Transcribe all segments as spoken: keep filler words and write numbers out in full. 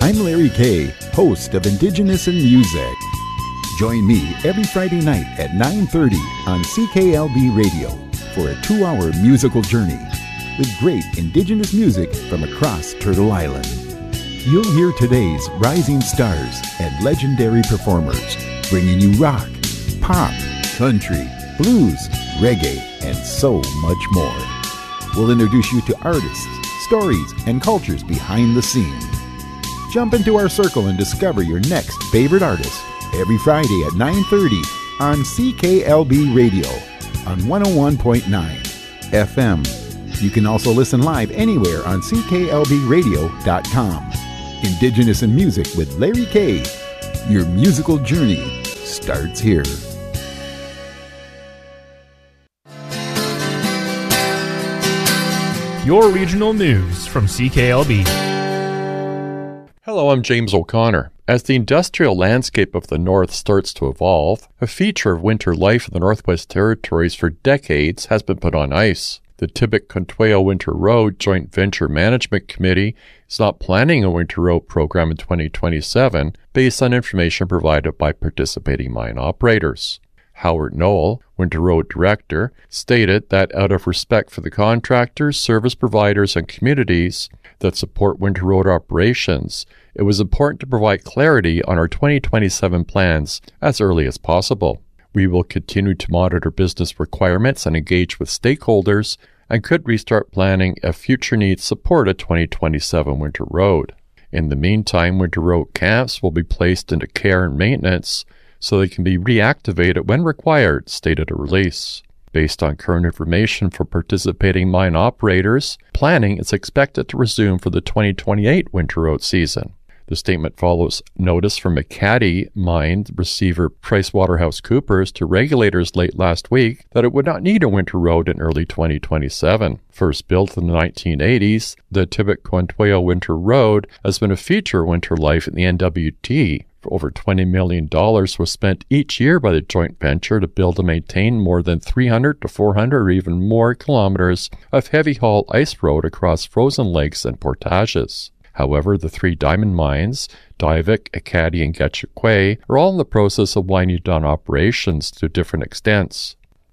I'm Larry Kay, host of Indigenous in Music. Join me every Friday night at nine thirty on C K L B Radio for a two-hour musical journey with great Indigenous music from across Turtle Island. You'll hear today's rising stars and legendary performers, bringing you rock, pop, country, blues, reggae, and so much more. We'll introduce you to artists, stories, and cultures behind the scene. Jump into our circle and discover your next favorite artist every Friday at nine thirty on C K L B Radio on one oh one point nine F M. You can also listen live anywhere on C K L B radio dot com. Indigenous in Music with Larry Kay. Your musical journey starts here. Your regional news from C K L B. Hello, I'm James O'Connor. As the industrial landscape of the North starts to evolve, a feature of winter life in the Northwest Territories for decades has been put on ice. The Tibbetts-Quantayo Winter Road Joint Venture Management Committee is not planning a winter road program in twenty twenty-seven based on information provided by participating mine operators. Howard Noel, Winter Road Director, stated that out of respect for the contractors, service providers, and communities that support winter road operations, it was important to provide clarity on our twenty twenty-seven plans as early as possible. We will continue to monitor business requirements and engage with stakeholders and could restart planning if future needs support a twenty twenty-seven winter road. In the meantime, winter road camps will be placed into care and maintenance so they can be reactivated when required, stated a release. Based on current information from participating mine operators, planning is expected to resume for the twenty twenty-eight winter road season. The statement follows notice from Makati mine receiver PricewaterhouseCoopers to regulators late last week that it would not need a winter road in early twenty twenty-seven. First built in the nineteen eighties, the Tibbetts-Quantayo Winter Road has been a feature of winter life in the N W T. For over twenty million dollars was spent each year by the joint venture to build and maintain more than three hundred to four hundred or even more kilometers of heavy-haul ice road across frozen lakes and portages. However, the three diamond mines, Diavik, Ekati, and Gahcho are all in the process of winding down operations to different extents.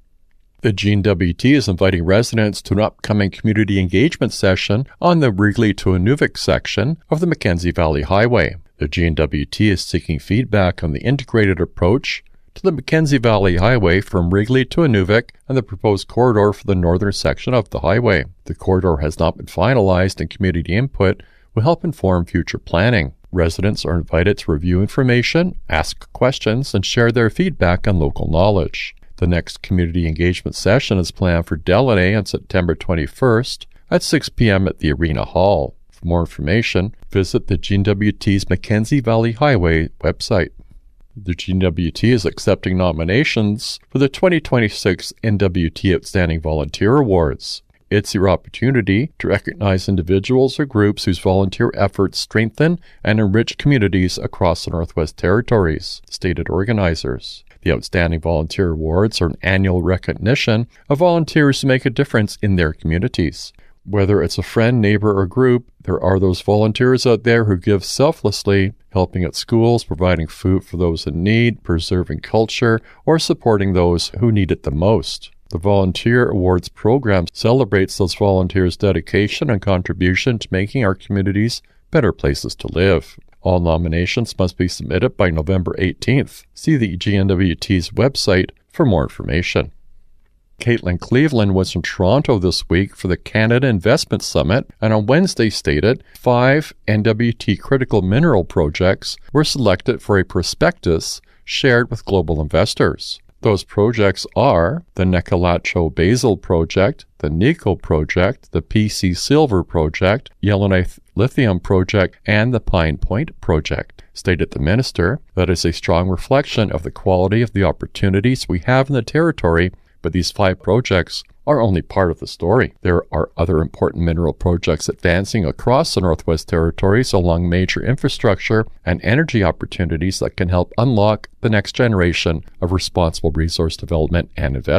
The G N W T is inviting residents to an upcoming community engagement session on the Wrigley to Inuvik section of the Mackenzie Valley Highway. The G N W T is seeking feedback on the integrated approach to the Mackenzie Valley Highway from Wrigley to Inuvik and the proposed corridor for the northern section of the highway. The corridor has not been finalized, and community input will help inform future planning. Residents are invited to review information, ask questions, and share their feedback on local knowledge. The next community engagement session is planned for Delaunay on September twenty-first at six p.m. at the Arena Hall. For more information, visit the G N W T's Mackenzie Valley Highway website. The G N W T is accepting nominations for the twenty twenty-six N W T Outstanding Volunteer Awards. It's your opportunity to recognize individuals or groups whose volunteer efforts strengthen and enrich communities across the Northwest Territories, stated organizers. The Outstanding Volunteer Awards are an annual recognition of volunteers who make a difference in their communities. Whether it's a friend, neighbor, or group, there are those volunteers out there who give selflessly, helping at schools, providing food for those in need, preserving culture, or supporting those who need it the most. The Volunteer Awards program celebrates those volunteers' dedication and contribution to making our communities better places to live. All nominations must be submitted by November eighteenth. See the G N W T's website for more information. Caitlin Cleveland was in Toronto this week for the Canada Investment Summit, and on Wednesday stated five N W T critical mineral projects were selected for a prospectus shared with global investors. Those projects are the Nechalacho Basal Project, the Nico Project, the P C Silver Project, Yellowknife Lithium Project, and the Pine Point Project. Stated the minister, that is a strong reflection of the quality of the opportunities we have in the territory, but these five projects are only part of the story. There are other important mineral projects advancing across the Northwest Territories along major infrastructure and energy opportunities that can help unlock the next generation of responsible resource development and investment.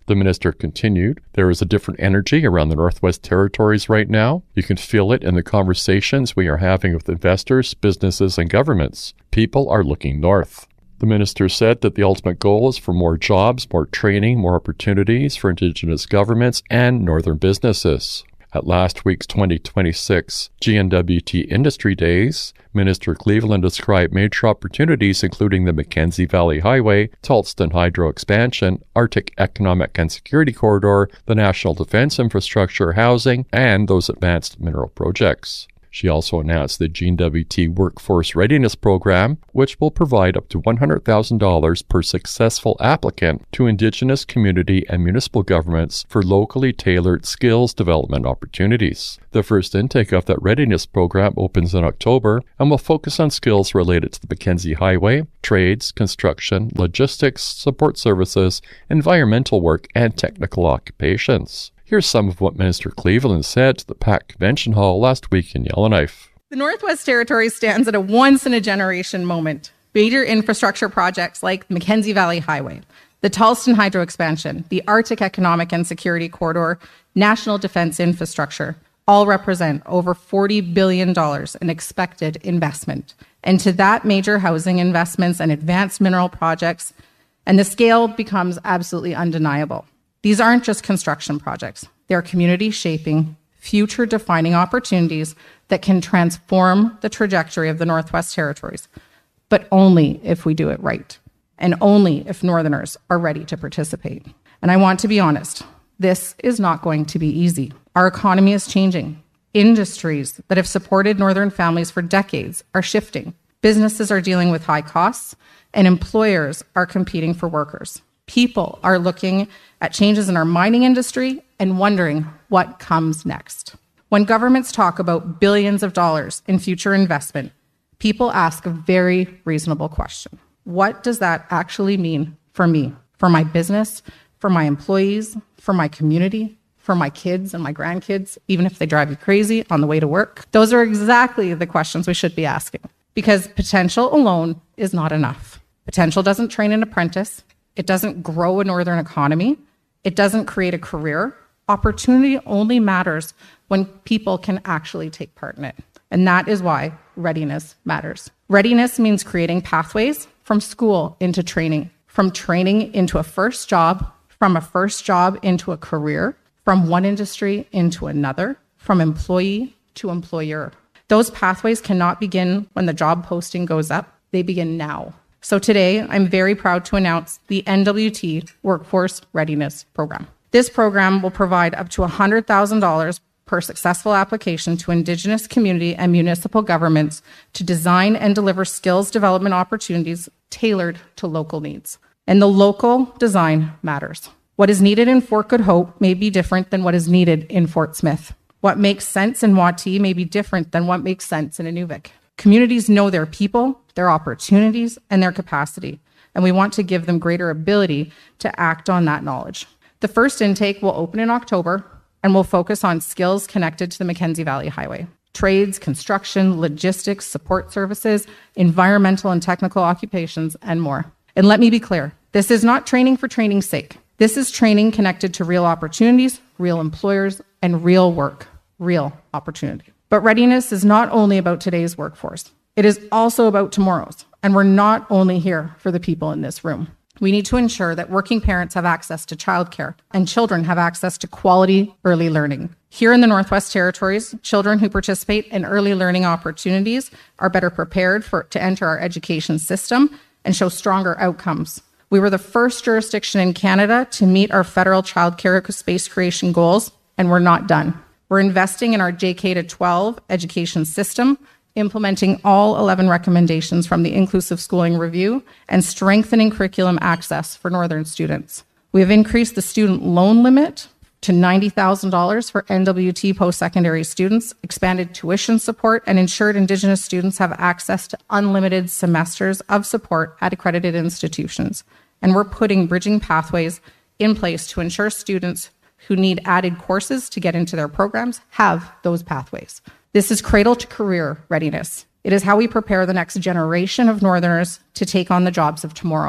The minister continued, "There is a different energy around the Northwest Territories right now. You can feel it in the conversations we are having with investors, businesses, and governments. People are looking north." The minister said that the ultimate goal is for more jobs, more training, more opportunities for Indigenous governments and northern businesses. At last week's twenty twenty-six G N W T Industry Days, Minister Cleveland described major opportunities including the Mackenzie Valley Highway, Tulston Hydro Expansion, Arctic Economic and Security Corridor, the National Defense Infrastructure, housing, and those advanced mineral projects. She also announced the G N W T Workforce Readiness Program, which will provide up to one hundred thousand dollars per successful applicant to Indigenous community and municipal governments for locally tailored skills development opportunities. The first intake of that readiness program opens in October and will focus on skills related to the Mackenzie Highway, trades, construction, logistics, support services, environmental work, and technical occupations. Here's some of what Minister Cleveland said to the P A C Convention Hall last week in Yellowknife. The Northwest Territories stands at a once-in-a-generation moment. Major infrastructure projects like the Mackenzie Valley Highway, the Tulston Hydro Expansion, the Arctic Economic and Security Corridor, National Defense Infrastructure, all represent over forty billion dollars in expected investment. And to that, major housing investments and advanced mineral projects, and the scale becomes absolutely undeniable. These aren't just construction projects. They're community-shaping, future-defining opportunities that can transform the trajectory of the Northwest Territories, but only if we do it right, and only if Northerners are ready to participate. And I want to be honest, this is not going to be easy. Our economy is changing. Industries that have supported Northern families for decades are shifting. Businesses are dealing with high costs, and employers are competing for workers. People are looking at changes in our mining industry and wondering what comes next. When governments talk about billions of dollars in future investment, people ask a very reasonable question. What does that actually mean for me, for my business, for my employees, for my community, for my kids and my grandkids, even if they drive you crazy on the way to work? Those are exactly the questions we should be asking, because potential alone is not enough. Potential doesn't train an apprentice. It doesn't grow a northern economy. It doesn't create a career. Opportunity only matters when people can actually take part in it. And that is why readiness matters. Readiness means creating pathways from school into training, from training into a first job, from a first job into a career, from one industry into another, from employee to employer. Those pathways cannot begin when the job posting goes up. They begin now. So today, I'm very proud to announce the N W T Workforce Readiness Program. This program will provide up to one hundred thousand dollars per successful application to Indigenous community and municipal governments to design and deliver skills development opportunities tailored to local needs. And the local design matters. What is needed in Fort Good Hope may be different than what is needed in Fort Smith. What makes sense in Wati may be different than what makes sense in Inuvik. Communities know their people, their opportunities, and their capacity, and we want to give them greater ability to act on that knowledge. The first intake will open in October and will focus on skills connected to the Mackenzie Valley Highway. Trades, construction, logistics, support services, environmental and technical occupations, and more. And let me be clear, this is not training for training's sake. This is training connected to real opportunities, real employers, and real work, real opportunity. But readiness is not only about today's workforce. It is also about tomorrow's. And we're not only here for the people in this room. We need to ensure that working parents have access to childcare and children have access to quality early learning. Here in the Northwest Territories, children who participate in early learning opportunities are better prepared for, to enter our education system and show stronger outcomes. We were the first jurisdiction in Canada to meet our federal childcare space creation goals, and we're not done. We're investing in our J K to twelve education system, implementing all eleven recommendations from the Inclusive Schooling Review, and strengthening curriculum access for Northern students. We have increased the student loan limit to ninety thousand dollars for N W T post-secondary students, expanded tuition support, and ensured Indigenous students have access to unlimited semesters of support at accredited institutions. And we're putting bridging pathways in place to ensure students who need added courses to get into their programs have those pathways. This is cradle to career readiness. It is how we prepare the next generation of Northerners to take on the jobs of tomorrow.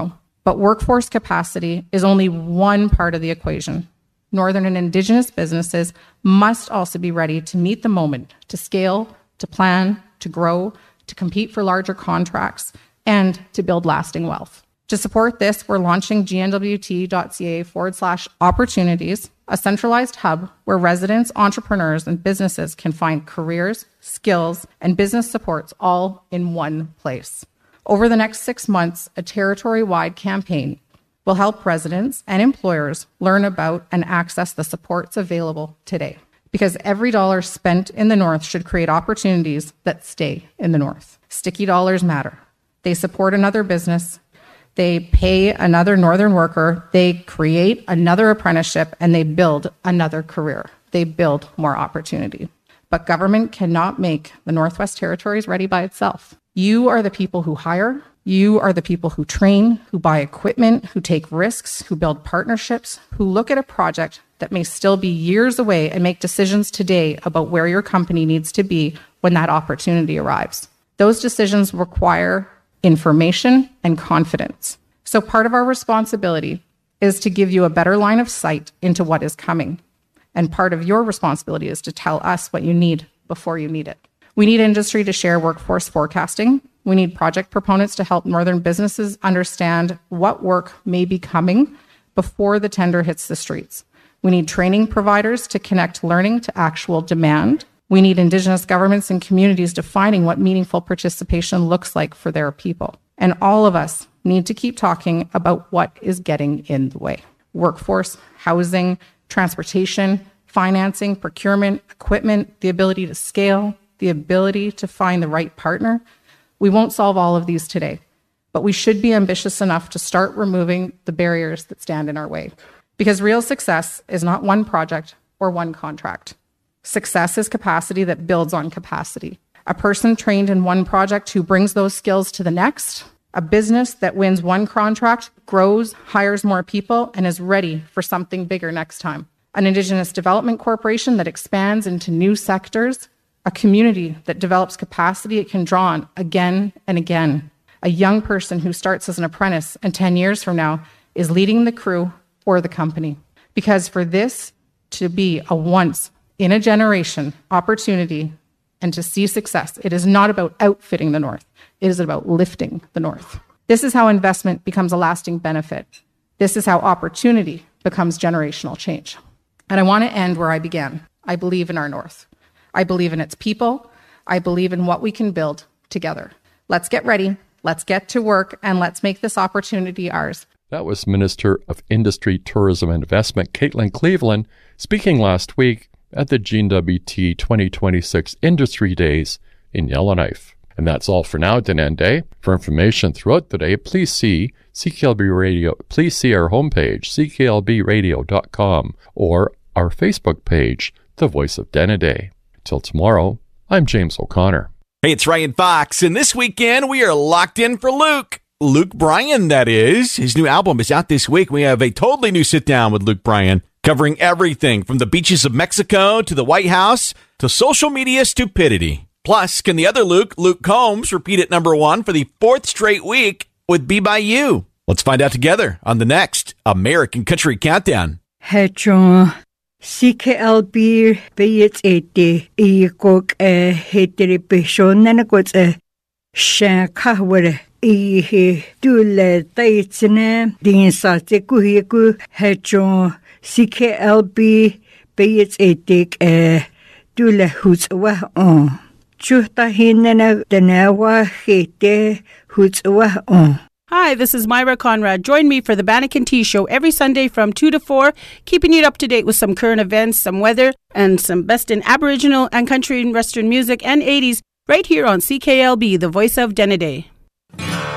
But workforce capacity is only one part of the equation. Northern and Indigenous businesses must also be ready to meet the moment, to scale, to plan, to grow, to compete for larger contracts, and to build lasting wealth. To support this, we're launching gnwt.ca forward slash opportunities, a centralized hub where residents, entrepreneurs, and businesses can find careers, skills, and business supports all in one place. Over the next six months, a territory-wide campaign will help residents and employers learn about and access the supports available today. Because every dollar spent in the North should create opportunities that stay in the North. Sticky dollars matter. They support another business, they pay another Northern worker, they create another apprenticeship, and they build another career. They build more opportunity. But government cannot make the Northwest Territories ready by itself. You are the people who hire, you are the people who train, who buy equipment, who take risks, who build partnerships, who look at a project that may still be years away and make decisions today about where your company needs to be when that opportunity arrives. Those decisions require information and confidence. So part of our responsibility is to give you a better line of sight into what is coming. And part of your responsibility is to tell us what you need before you need it. We need industry to share workforce forecasting. We need project proponents to help Northern businesses understand what work may be coming before the tender hits the streets. We need training providers to connect learning to actual demand. We need Indigenous governments and communities defining what meaningful participation looks like for their people. And all of us need to keep talking about what is getting in the way. Workforce, housing, transportation, financing, procurement, equipment, the ability to scale, the ability to find the right partner. We won't solve all of these today, but we should be ambitious enough to start removing the barriers that stand in our way. Because real success is not one project or one contract. Success is capacity that builds on capacity. A person trained in one project who brings those skills to the next, a business that wins one contract, grows, hires more people, and is ready for something bigger next time. An Indigenous development corporation that expands into new sectors, a community that develops capacity it can draw on again and again. A young person who starts as an apprentice and ten years from now is leading the crew or the company. Because for this to be a once in a generation opportunity and to see success, it is not about outfitting the North. It is about lifting the North. This is how investment becomes a lasting benefit. This is how opportunity becomes generational change. And I want to end where I began. I believe in our North. I believe in its people. I believe in what we can build together. Let's get ready. Let's get to work, and let's make this opportunity ours. That was Minister of Industry, Tourism and Investment, Caitlin Cleveland, speaking last week at the G N W T twenty twenty-six Industry Days in Yellowknife. And that's all for now, Denende. For information throughout the day, please see C K L B Radio. Please see our homepage, c k l b radio dot com, or our Facebook page, The Voice of Denende. Till tomorrow, I'm James O'Connor. Hey, it's Ryan Fox, and this weekend we are locked in for Luke. Luke Bryan, that is. His new album is out this week. We have a totally new sit-down with Luke Bryan, covering everything from the beaches of Mexico to the White House to social media stupidity. Plus, can the other Luke, Luke Combs, repeat at number one for the fourth straight week with Be By You? Let's find out together on the next American Country Countdown. Hey, John. C K L B Bayets eighty e cook a heteripation and a goes a shankaware e he do let taitsene dinsa tekuhiku hedron C K L B Bayets eighty a do le hoots wa on chuta hinena denawa hete hoots wa on. Hi, this is Myra Conrad. Join me for the Banneker Tea Show every Sunday from two to four, keeping you up to date with some current events, some weather, and some best in Aboriginal and country and Western music and eighties right here on C K L B, the voice of Denede.